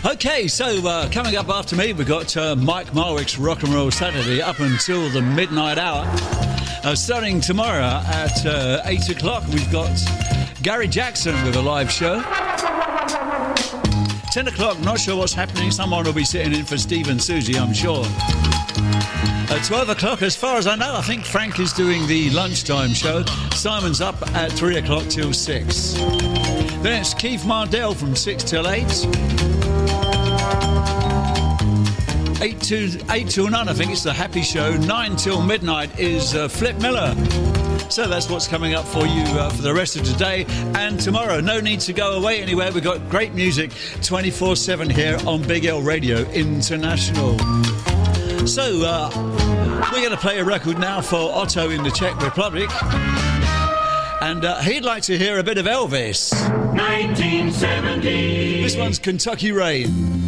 Okay, so coming up after me, we've got Mike Marwick's Rock and Roll Saturday up until the midnight hour. Starting tomorrow at 8 o'clock, we've got Gary Jackson with a live show. 10 o'clock, not sure what's happening. Someone will be sitting in for Steve and Susie, I'm sure. At 12 o'clock, as far as I know, I think Frank is doing the lunchtime show. Simon's up at 3 o'clock till 6. Then it's Keith Mardell from 6 till 8. 8 till 9, I think it's the Happy Show. 9 till midnight is Flip Miller. So that's what's coming up for you for the rest of today and tomorrow. No need to go away anywhere. We've got great music 24/7 here on Big L Radio International. So we're going to play a record now for Otto in the Czech Republic. And he'd like to hear a bit of Elvis. 1970. This one's Kentucky Rain.